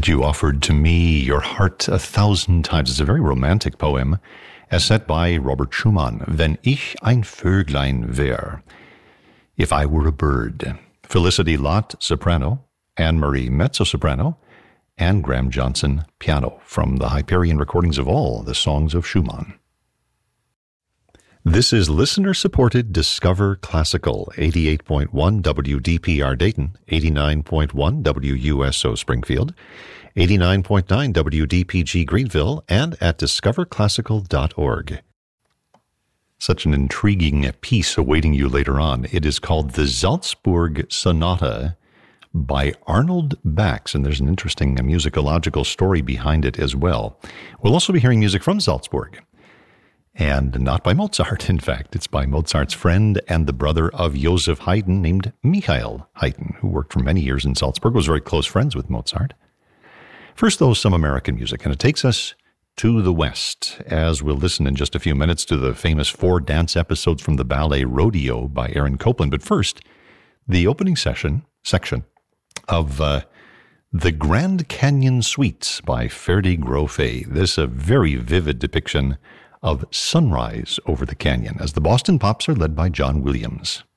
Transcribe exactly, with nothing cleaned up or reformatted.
That you offered to me your heart a thousand times. It's a very romantic poem, as set by Robert Schumann. Wenn ich ein Vöglein wär. If I were a bird. Felicity Lott, soprano. Anne-Marie, mezzo-soprano. And Graham Johnson, piano, from the Hyperion recordings of all the songs of Schumann. This is listener-supported Discover Classical, eighty-eight point one W D P R Dayton, eighty-nine point one W U S O Springfield, eighty-nine point nine W D P G Greenville, and at discover classical dot org. Such an intriguing piece awaiting you later on. It is called the Salzburg Sonata by Arnold Bax, and there's an interesting musicological story behind it as well. We'll also be hearing music from Salzburg. And not by Mozart, in fact. It's by Mozart's friend and the brother of Joseph Haydn named Michael Haydn, who worked for many years in Salzburg, was very close friends with Mozart. First, though, some American music, and it takes us to the West, as we'll listen in just a few minutes to the famous four dance episodes from the ballet Rodeo by Aaron Copland. But first, the opening session section of uh, The Grand Canyon Suites by Ferdi Grofé. This is a very vivid depiction of sunrise over the canyon, as the Boston Pops are led by John Williams.